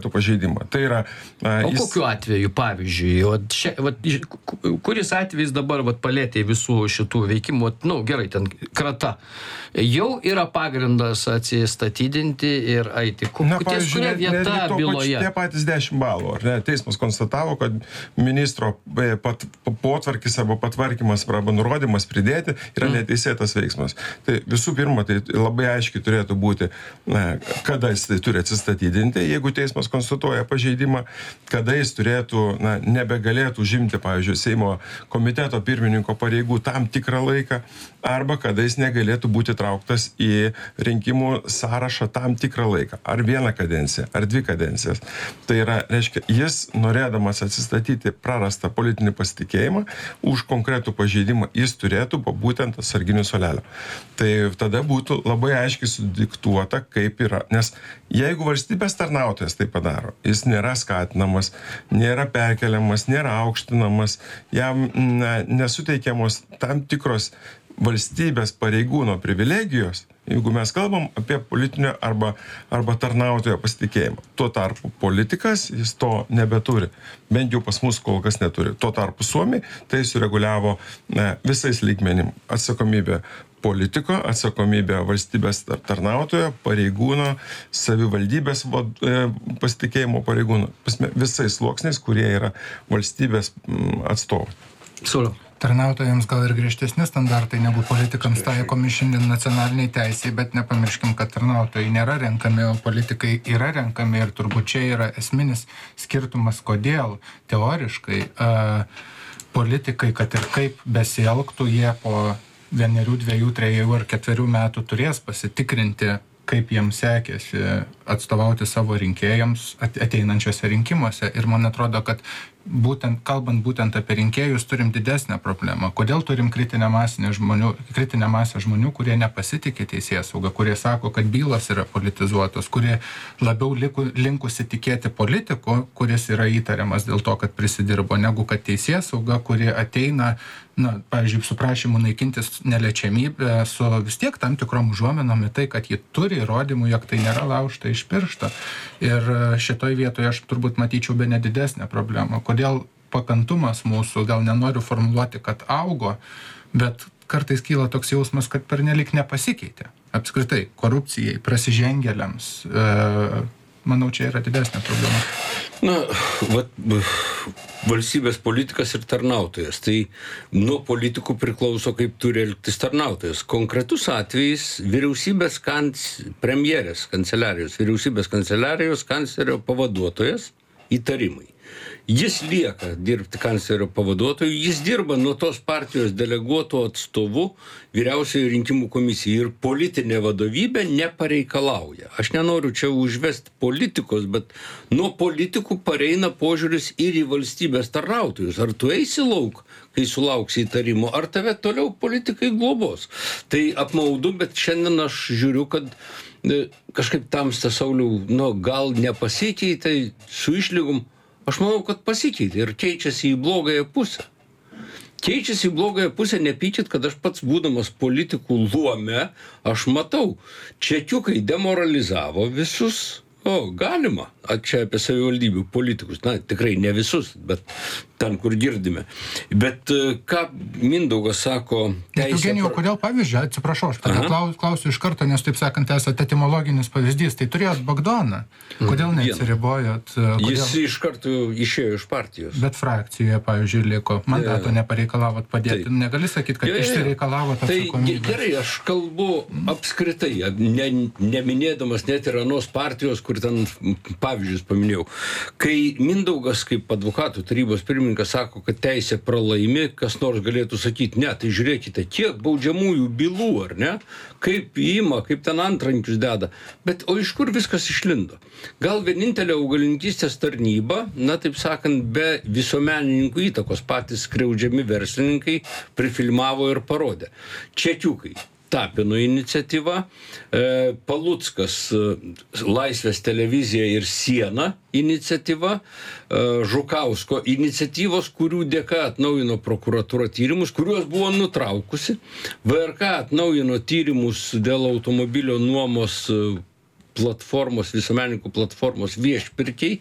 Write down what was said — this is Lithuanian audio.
pažeidimą. Tai yra... Kokiu atveju, pavyzdžiui, kuris atvejis dabar palėtė visų šitų veikimų, gerai, ten krata, jau yra pagrindas atsistatydinti ir eiti. Ties kuria vieta byloje? Tie patys 10 balų, ar ne? Teismas konstatavo, kad ministro potvarkis arba patvarkymas arba nurodymas pridėti yra neteisėtas veiksmas. Tai visų pirma, tai labai aiškiai turėtų būti, kada jis tai turi atsistatydinti, jeigu teismas konstatuoja pažeidimą, kada jis turėtų, nebegalėtų užimti, pavyzdžiui, Seimo komiteto pirmininko pareigų tam tikrą laiką, arba kada jis negalėtų būti trauktas į rinkimų sąrašą tam tikrą laiką. Ar vieną kadenciją, ar 2 kadencijas. Tai yra, reiškia, jis, norėdamas atsistatyti prarastą politinį pasitikėjimą, už konkretų pažeidimą jis turėtų būtent atsarginių suolelio. Tai tada būtų labai aiškiai sudiktuota, kaip yra. Nes jeigu valstybės tarnautojas tai padaro, jis nėra skatinamas, nėra perkeliamas, nėra aukštinamas, jam nesuteikiamos tam tikros valstybės pareigūno privilegijos, jeigu mes kalbam apie politinio arba tarnautojo pasitikėjimą. Tuo tarpu politikas, jis to nebeturi. Bent jau pas mus kol kas neturi. Tuo tarpu Suomiai tai sureguliavo visais lygmenim. Atsakomybė politiko, atsakomybė valstybės tarnautojo, pareigūno, savivaldybės pasitikėjimo pareigūno. Visais sluoksniais, kurie yra valstybės atstovai. Sauliau. Tarnautojams gal ir griežtesni standartai negu politikams taikomi šiandien nacionaliniai teisėjai, bet nepamirškim, kad tarnautojai nėra renkami, o politikai yra renkami ir turbūt čia yra esminis skirtumas, kodėl teoriškai politikai, kad ir kaip besielgtų, jie po 1, 2, 3 ar 4 metų turės pasitikrinti, kaip jiems sekėsi atstovauti savo rinkėjams ateinančiose rinkimuose. Ir man atrodo, kad kalbant būtent apie rinkėjus, turim didesnę problemą. Kodėl turim kritinę masę žmonių, kurie nepasitikė teisėsauga, kurie sako, kad bylos yra politizuotos, kurie labiau linkusi tikėti politiku, kuris yra įtariamas dėl to, kad prisidirbo, negu kad teisėsauga, kuri ateina, pavyzdžiui, su prašymu naikintis neliečiamybę, su vis tiek tam tikrom užuominom į tai, kad ji turi įrodymų, jog tai nėra laužta iš piršto. Ir šitoj vietoje aš turbūt matyčiau bene didesnę problemą. Kodėl pakantumas mūsų, gal nenoriu formuluoti, kad augo, bet kartais kyla toks jausmas, kad pernelik nepasikeitė. Apskritai, korupcijai, prasižengėliams, manau, čia yra didesnė problema. Valstybės politikas ir tarnautojas. Tai nuo politikų priklauso, kaip turi elgtis tarnautojas. Konkretus atvejis vyriausybės premjerės kanceliarijos, vyriausybės kanceliarijos kanclerio pavaduotojas įtarimai. Jis lieka dirbti kanclerio pavaduotoju, jis dirba nuo tos partijos deleguotų atstovų vyriausiojo rinkimų komisijai ir politinė vadovybė nepareikalauja. Aš nenoriu čia užvesti politikos, bet nuo politikų pareina požiūris ir į valstybės tarnautojus. Ar tu eisi lauk, kai sulauksi įtarimo, ar tave toliau politikai globos. Tai apmaudu, bet šiandien aš žiūriu, kad kažkaip tamsta, Sauliau, gal nepasikeitė su išlygom. Aš manau, kad pasikeitė ir keičiasi į blogąją pusę. Keičiasi į blogąją pusę, nepykit, kad aš pats būdamas politikų luome, aš matau, čekiukai demoralizavo visus. Galima. Čia apie savivaldybių politikus. Tikrai ne visus, bet ten, kur girdime. Bet ką Mindaugas sako... Eugenijau, kodėl pavyzdžiui, atsiprašau, aš tada klausiu iš karto, nes taip sakant, esate etimologinis pavyzdys. Tai turėjot Bagdoną. Kodėl neatsiribojot? Jis iš karto išėjo iš partijos. Bet frakcijoje, pavyzdžiui, liko. Mandato nepareikalavot padėti. Negali sakyti, kad išsireikalavot atsakomybę. Gerai, aš kalbu apskritai, neminėdamas net ir anos partijos, kur ten pavyzdžius paminėjau. Kai Mindaugas kaip advokatų tarybos pirmininkas sako, kad teisė pralaimi, kas nors galėtų sakyti, ne, tai žiūrėkite, kiek baudžiamųjų bylų, ar ne? Kaip ima, kaip ten antrankius deda. Bet o iš kur viskas išlindo? Gal vienintelė augalininkystės tarnyba, taip sakant, be visuomenininkų įtakos patys skriaudžiami verslininkai prifilmavo ir parodė. Čekiukai. Tapino iniciatyva, Paluckas Laisvės televizija ir siena iniciatyva, Žukausko iniciatyvos, kurių dėka atnaujino prokuratūra tyrimus, kuriuos buvo nutraukusi. VRK atnaujino tyrimus dėl automobilio nuomos platformos, visuomenininkų platformos viešpirkiai